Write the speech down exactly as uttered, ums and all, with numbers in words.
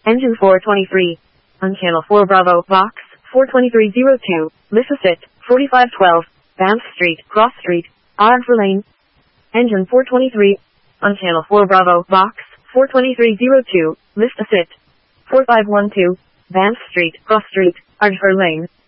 Engine four twenty-three. On channel four Bravo, box four twenty-three oh two, Lissasit, forty-five twelve, Banff Street, Cross Street, Ardfur Lane. Engine four twenty-three. On channel four Bravo, box four twenty-three oh two, Lissasit, four five one two, Banff Street, Cross Street, Ardfur Lane.